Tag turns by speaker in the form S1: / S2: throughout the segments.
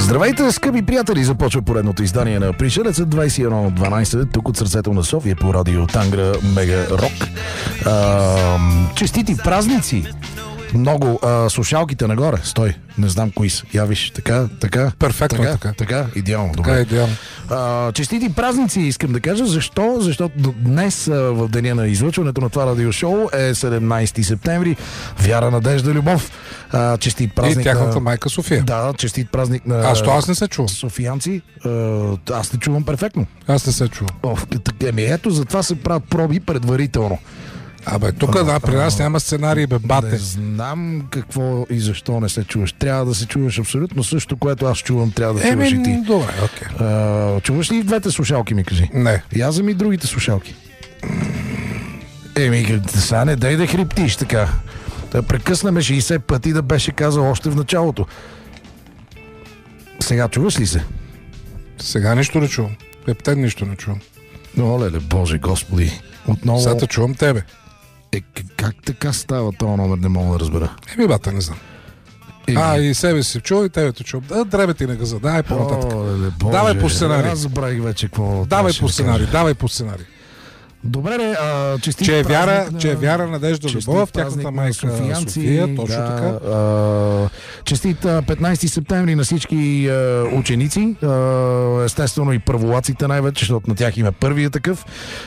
S1: Здравейте, скъпи приятели! Започва поредното издание на Пришелецът 21:12, тук от сърцето на София по радио Тангра Мега Рок. Честити празници! Много слушалките нагоре. Стой, не знам кои са. Я виж, така.
S2: Перфектно
S1: така. Идеално.
S2: Така
S1: Добре.
S2: е идеално.
S1: Честити празници, искам да кажа. Защо? Защото днес, в деня на излъчването на това радиошоу, е 17 септември. Вяра, надежда, любов. Честит празник.
S2: И тяхната майка София.
S1: Да, честит празник на
S2: Аз не се чувам.
S1: софиянци. Аз те чувам перфектно.
S2: Аз не се чувам.
S1: Ето, затова се правят проби предварително.
S2: Тук при нас няма сценарий, бате.
S1: Не знам какво и защо не се чуваш. Трябва да се чуваш абсолютно също, което аз чувам, трябва да чуваш и ти.
S2: Добре, окей.
S1: Чуваш ли и двете слушалки, ми кажи?
S2: Не.
S1: Яза ми другите слушалки. Сега не дай да хриптиш така. Да прекъснаме 60 пъти, да беше казал още в началото. Сега чуваш ли се?
S2: Сега нищо не чувам. Пептен нищо не чувам.
S1: Оле, Боже, Господи. Отново...
S2: Сега те чувам тебе.
S1: Как така става този номер, не мога да разбера.
S2: Бата, не знам. И себе си чува, и тебе те чувам. Дребе ти на газа, давай по-нататък. Давай по сценарий.
S1: Аз забравих вече какво.
S2: Давай по сценарий.
S1: Добре, честит
S2: че е
S1: празник
S2: вяра, надежда, любов, тяхната майка София, точно така.
S1: Честит 15 септември на всички ученици, естествено и първолаците най-вече, защото на тях има първия такъв.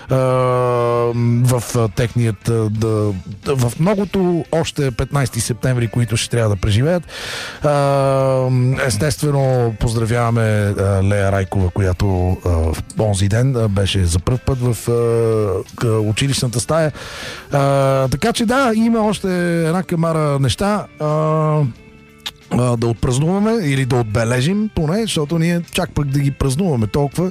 S1: В техният, в многото още 15 септември, които ще трябва да преживеят. Естествено поздравяваме Лея Райкова, която в онзи ден беше за пръв път в училищната стая. Така че да, има още една камара неща да отпразнуваме или да отбележим поне, защото ние чак пък да ги празнуваме толкова.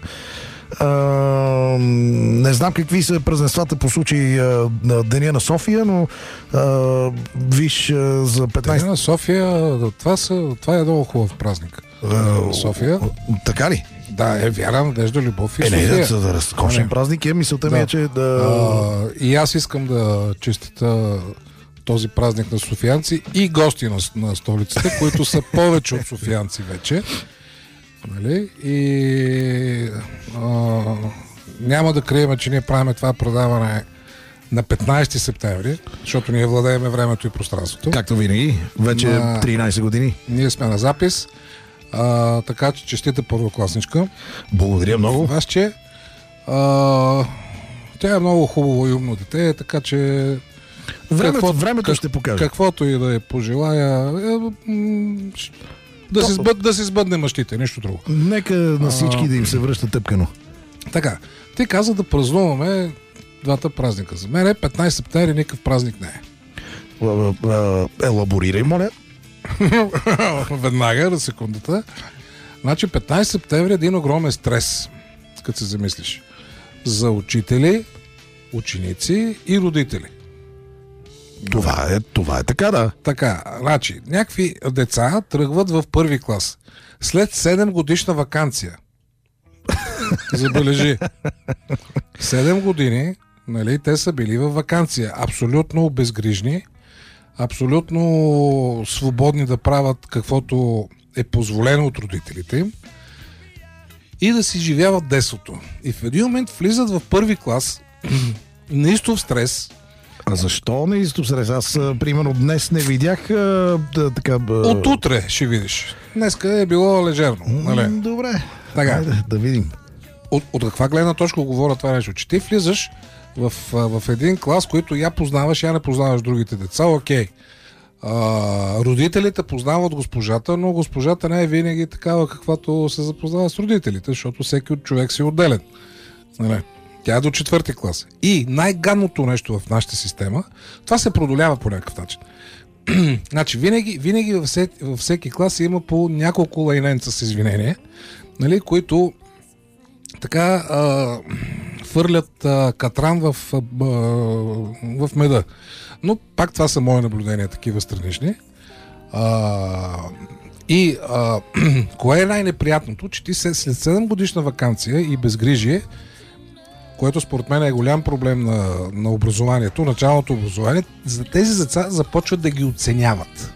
S1: Не знам какви са празненствата по случай на Деня на София, но виж за 15...
S2: Деня на София, това е много хубав празник. София.
S1: Така ли?
S2: Да, вяра, надежда, любов и София.
S1: Не, да разкошен празник е. Мисълта ми е, че
S2: и аз искам да честита този празник на софиянци и гости на столицата, които са повече от софиянци вече. Нали? И няма да крием, че ние правим това предаване на 15 септември, защото ние владееме времето и пространството.
S1: Както винаги, вече 13 години.
S2: Ние сме на запис. Така че честита първокласничка.
S1: Благодаря много.
S2: Вашче. Тя е много хубаво и умно дете, така че
S1: времето ще покаже.
S2: Каквото и да я пожелая, да си сбъдне мъщите, нищо друго.
S1: Нека на всички да им се връща тъпкано.
S2: Така, ти каза да празнуваме двата празника. За мен 15 септември никакъв празник не е.
S1: Елаборирай, моля.
S2: Веднага, на секундата. Значи 15 септември е един огромен стрес, като се замислиш. За учители, ученици и родители.
S1: Това е така, да.
S2: Така, значи, някакви деца тръгват в първи клас. След 7 годишна ваканция. Забележи. 7 години, нали, те са били в ваканция. Абсолютно безгрижни, абсолютно свободни да правят каквото е позволено от родителите им и да си живяват детството. И в един момент влизат в първи клас неистов стрес.
S1: А защо неистов стрес? Аз, примерно, днес не видях така...
S2: От утре ще видиш. Днеска е било лежерно. Нали?
S1: Добре.
S2: Така.
S1: Да видим.
S2: От каква гледна точка говоря това нещо? Че ти влизаш в един клас, който я познаваш, я не познаваш другите деца, окей. Родителите познават госпожата, но госпожата не е винаги такава, каквато се запознава с родителите, защото всеки от човек си отделен. Нали? Тя е до 4-ти клас. И най-гадното нещо в нашата система, това се продолява по някакъв начин. Значи, винаги във всеки клас има по няколко лайненца с извинение, нали, които така фърлят катран в меда. Но пак това са мои наблюдения, такива странични. Кое е най-неприятното? Че ти след 7 годишна ваканция и безгрижие, което според мен е голям проблем на образованието, началното образование, за тези деца започват да ги оценяват.